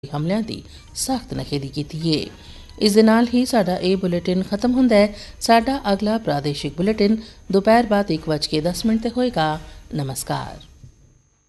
ਹਮਲਿਆਂ ਦੀ ਸਖਤ ਨਖੇਦੀ ਕੀਤੀ ਹੈ। ਇਸ ਦੇ ਨਾਲ ਹੀ ਸਾਡਾ ਇਹ ਬੁਲੇਟਿਨ ਖਤਮ ਹੁੰਦਾ ਹੈ। ਸਾਡਾ ਅਗਲਾ ਪ੍ਰਾਦੇਸ਼ਿਕ ਬੁਲੇਟਿਨ ਦੁਪਹਿਰ ਬਾਅਦ 1:10 ਤੇ ਹੋਏਗਾ। ਨਮਸਕਾਰ।